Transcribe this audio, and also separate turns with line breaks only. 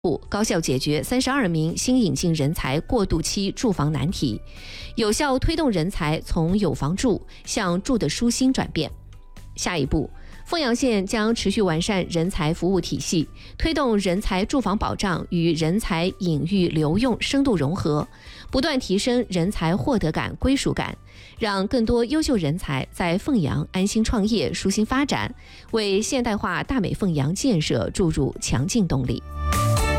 高效解决32名新引进人才过渡期住房难题，有效推动人才从有房住向住的舒心转变。下一步，凤阳县将持续完善人才服务体系，推动人才住房保障与人才引育留用深度融合，不断提升人才获得感、归属感，让更多优秀人才在凤阳安心创业、舒心发展，为现代化大美凤阳建设注入强劲动力。